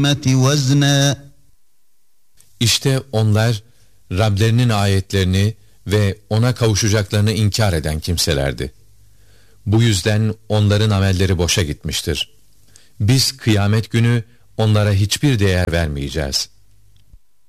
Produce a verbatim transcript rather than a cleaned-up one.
وزنا. İşte onlar Rablerinin ayetlerini ve ona kavuşacaklarını inkar eden kimselerdi. Bu yüzden onların amelleri boşa gitmiştir. Biz kıyamet günü onlara hiçbir değer vermeyeceğiz.